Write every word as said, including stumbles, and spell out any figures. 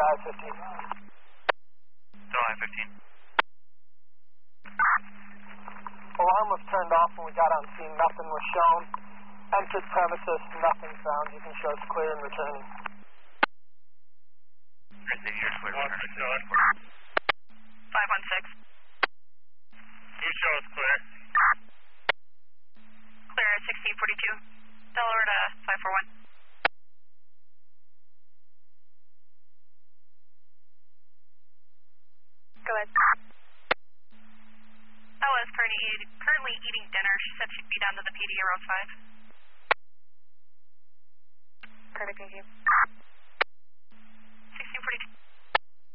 I fifteen. Still I fifteen. Alarm was turned off when we got on scene. Nothing was shown. Entered premises. Nothing found. You can show us clear and returning. You're clear. five one six. Who shows clear? Clear at sixteen forty-two. Delaware to five four one. Go ahead. Ella is currently, eat, currently eating dinner. She said she'd be down to the P D around five. Perfect, thank you. sixteen forty-two.